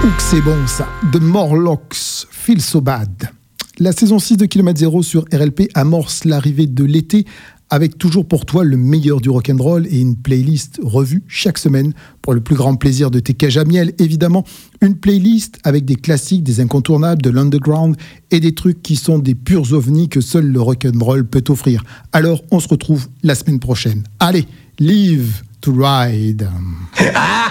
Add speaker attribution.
Speaker 1: Ouh que c'est bon ça, The Morlocks, Feel So Bad. La saison 6 de Kilomètre Zéro sur RLP amorce l'arrivée de l'été avec toujours pour toi le meilleur du rock'n'roll et une playlist revue chaque semaine pour le plus grand plaisir de tes cages à miel. Évidemment, une playlist avec des classiques, des incontournables, de l'underground et des trucs qui sont des purs ovnis que seul le rock'n'roll peut offrir. Alors, on se retrouve la semaine prochaine. Allez, live to ride.